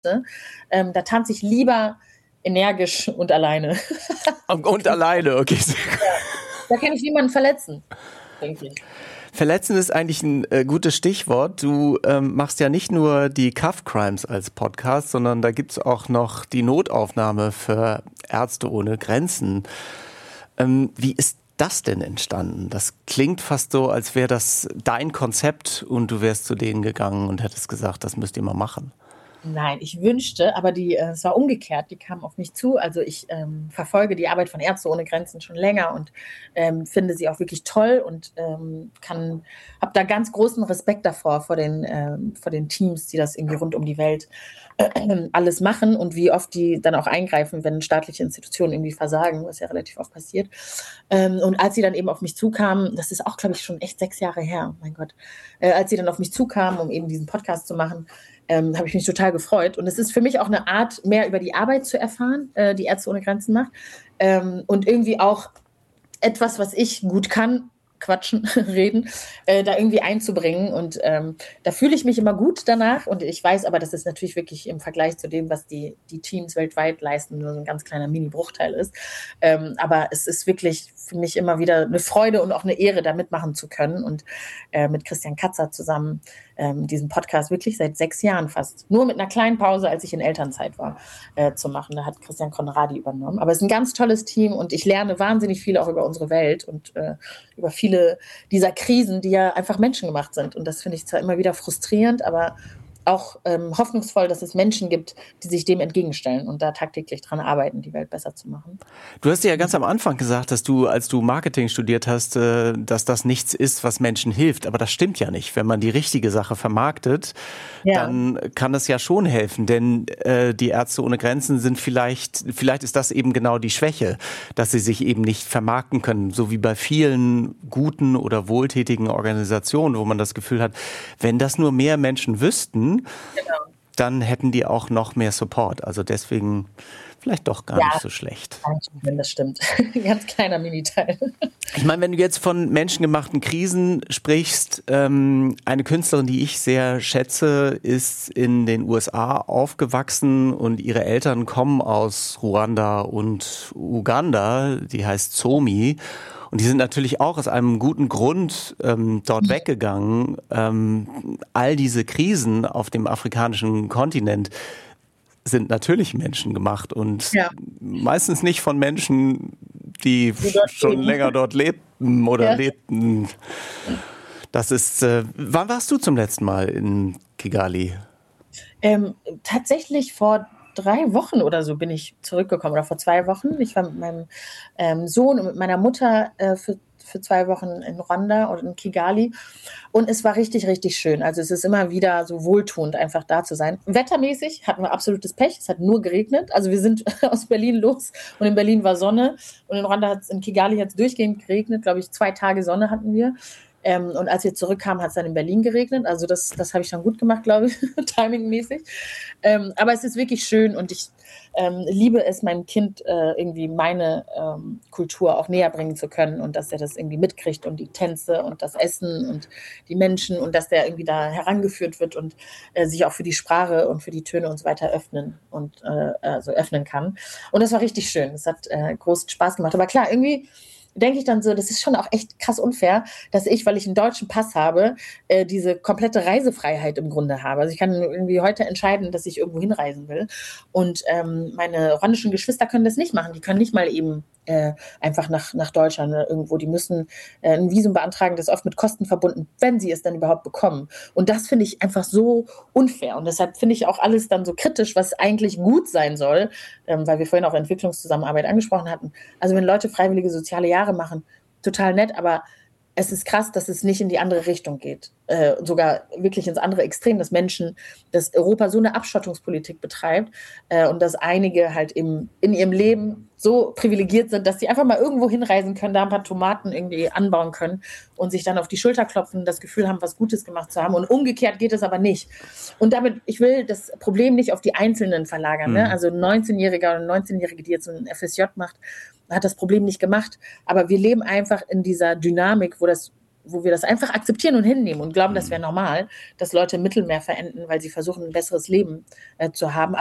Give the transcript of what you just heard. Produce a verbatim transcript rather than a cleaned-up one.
ähm, da tanze ich lieber energisch und alleine. Und, und alleine, okay. Ja, da kann ich niemanden verletzen, denke ich. Verletzen ist eigentlich ein äh, gutes Stichwort. Du ähm, machst ja nicht nur die Cuff Crimes als Podcast, sondern da gibt's auch noch die Notaufnahme für Ärzte ohne Grenzen. Ähm, wie ist das denn entstanden? Das klingt fast so, als wäre das dein Konzept und du wärst zu denen gegangen und hättest gesagt, das müsst ihr mal machen. Nein, ich wünschte, aber die, äh, es war umgekehrt, die kamen auf mich zu. Also ich ähm, verfolge die Arbeit von Ärzte ohne Grenzen schon länger und ähm, finde sie auch wirklich toll und ähm, kann, habe da ganz großen Respekt davor, vor den, ähm, vor den Teams, die das irgendwie rund um die Welt äh, alles machen und wie oft die dann auch eingreifen, wenn staatliche Institutionen irgendwie versagen, was ja relativ oft passiert. Ähm, und als sie dann eben auf mich zukamen, das ist auch, glaube ich, schon echt sechs Jahre her, mein Gott, äh, als sie dann auf mich zukamen, um eben diesen Podcast zu machen, Ähm, habe ich mich total gefreut. Und es ist für mich auch eine Art, mehr über die Arbeit zu erfahren, äh, die Ärzte ohne Grenzen macht. Ähm, und irgendwie auch etwas, was ich gut kann, quatschen, reden, äh, da irgendwie einzubringen. Und ähm, da fühle ich mich immer gut danach. Und ich weiß aber, dass es natürlich wirklich im Vergleich zu dem, was die, die Teams weltweit leisten, nur so ein ganz kleiner Mini-Bruchteil ist. Ähm, aber es ist wirklich für mich immer wieder eine Freude und auch eine Ehre, da mitmachen zu können. Und äh, mit Christian Katzer zusammen ähm, diesen Podcast wirklich seit sechs Jahren fast, nur mit einer kleinen Pause, als ich in Elternzeit war, äh, zu machen. Da hat Christian Conradi übernommen. Aber es ist ein ganz tolles Team und ich lerne wahnsinnig viel auch über unsere Welt und äh, über viele dieser Krisen, die ja einfach menschengemacht sind. Und das finde ich zwar immer wieder frustrierend, aber auch ähm, hoffnungsvoll, dass es Menschen gibt, die sich dem entgegenstellen und da tagtäglich dran arbeiten, die Welt besser zu machen. Du hast ja ganz am Anfang gesagt, dass du, als du Marketing studiert hast, äh, dass das nichts ist, was Menschen hilft. Aber das stimmt ja nicht. Wenn man die richtige Sache vermarktet, ja, dann kann das ja schon helfen. Denn äh, die Ärzte ohne Grenzen sind vielleicht, vielleicht ist das eben genau die Schwäche, dass sie sich eben nicht vermarkten können. So wie bei vielen guten oder wohltätigen Organisationen, wo man das Gefühl hat, wenn das nur mehr Menschen wüssten, genau, dann hätten die auch noch mehr Support. Also deswegen vielleicht doch gar ja, nicht so schlecht. Das stimmt. Ganz kleiner Miniteil. Ich meine, wenn du jetzt von menschengemachten Krisen sprichst, ähm, eine Künstlerin, die ich sehr schätze, ist in den U S A aufgewachsen und ihre Eltern kommen aus Ruanda und Uganda. Die heißt Zomi. Und die sind natürlich auch aus einem guten Grund ähm, dort weggegangen. Ähm, all diese Krisen auf dem afrikanischen Kontinent sind natürlich menschengemacht und ja, meistens nicht von Menschen, die, die schon leben. länger dort lebten oder ja. lebten. Das ist. Äh, wann warst du zum letzten Mal in Kigali? Ähm, tatsächlich vor drei Wochen oder so bin ich zurückgekommen, oder vor zwei Wochen. Ich war mit meinem ähm, Sohn und mit meiner Mutter äh, für, für zwei Wochen in Rwanda oder in Kigali. Und es war richtig, richtig schön. Also es ist immer wieder so wohltuend, einfach da zu sein. Wettermäßig hatten wir absolutes Pech. Es hat nur geregnet. Also wir sind aus Berlin los und in Berlin war Sonne. Und in Rwanda hat es, in Kigali hat es durchgehend geregnet. Glaube ich, zwei Tage Sonne hatten wir. Ähm, und als wir zurückkamen, hat es dann in Berlin geregnet. Also das, das habe ich dann gut gemacht, glaube ich, timingmäßig. Ähm, aber es ist wirklich schön und ich ähm, liebe es, meinem Kind äh, irgendwie meine ähm, Kultur auch näher bringen zu können und dass er das irgendwie mitkriegt und die Tänze und das Essen und die Menschen und dass der irgendwie da herangeführt wird und äh, sich auch für die Sprache und für die Töne und so weiter öffnen und äh, also öffnen kann. Und das war richtig schön. Es hat äh, großen Spaß gemacht. Aber klar, irgendwie denke ich dann so, das ist schon auch echt krass unfair, dass ich, weil ich einen deutschen Pass habe, äh, diese komplette Reisefreiheit im Grunde habe. Also ich kann irgendwie heute entscheiden, dass ich irgendwo hinreisen will. Und ähm, meine rwandischen Geschwister können das nicht machen. Die können nicht mal eben äh, einfach nach, nach Deutschland oder irgendwo. Die müssen äh, ein Visum beantragen, das ist oft mit Kosten verbunden, wenn sie es dann überhaupt bekommen. Und das finde ich einfach so unfair. Und deshalb finde ich auch alles dann so kritisch, was eigentlich gut sein soll, ähm, weil wir vorhin auch Entwicklungszusammenarbeit angesprochen hatten. Also wenn Leute freiwillige soziale Jahre machen, total nett, aber es ist krass, dass es nicht in die andere Richtung geht. Äh, sogar wirklich ins andere Extrem, dass Menschen, dass Europa so eine Abschottungspolitik betreibt äh, und dass einige halt im, in ihrem Leben so privilegiert sind, dass sie einfach mal irgendwo hinreisen können, da ein paar Tomaten irgendwie anbauen können und sich dann auf die Schulter klopfen, das Gefühl haben, was Gutes gemacht zu haben. Und umgekehrt geht es aber nicht. Und damit, ich will das Problem nicht auf die Einzelnen verlagern. Mhm. Ne? Also ein neunzehnjähriger oder neunzehnjährige, die jetzt ein F S J macht, hat das Problem nicht gemacht. Aber wir leben einfach in dieser Dynamik, wo das wo wir das einfach akzeptieren und hinnehmen und glauben, das wäre normal, dass Leute im Mittelmeer verenden, weil sie versuchen, ein besseres Leben äh, zu haben.